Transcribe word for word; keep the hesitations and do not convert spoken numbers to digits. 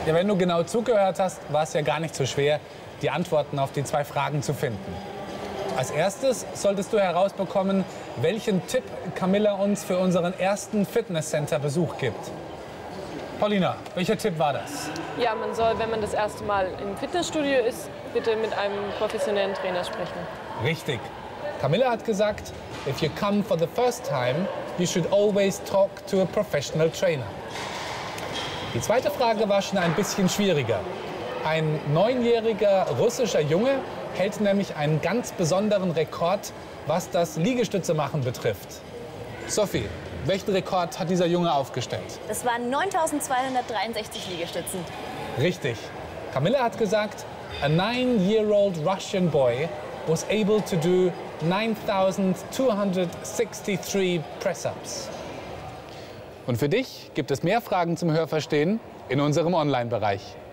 Ja, wenn du genau zugehört hast, war es ja gar nicht so schwer, die Antworten auf die zwei Fragen zu finden. Als erstes solltest du herausbekommen, welchen Tipp Camilla uns für unseren ersten Fitnesscenter-Besuch gibt. Paulina, welcher Tipp war das? Ja, man soll, wenn man das erste Mal im Fitnessstudio ist, bitte mit einem professionellen Trainer sprechen. Richtig. Camilla hat gesagt, if you come for the first time, you should always talk to a professional trainer. Die zweite Frage war schon ein bisschen schwieriger. Ein neunjähriger russischer Junge hält nämlich einen ganz besonderen Rekord, was das Liegestütze-Machen betrifft. Sophie, welchen Rekord hat dieser Junge aufgestellt? Das waren neuntausendzweihundertdreiundsechzig Liegestützen. Richtig. Camilla hat gesagt, a nine-year-old Russian boy was able to do nine thousand two hundred sixty-three press-ups. Und für dich gibt es mehr Fragen zum Hörverstehen in unserem Online-Bereich.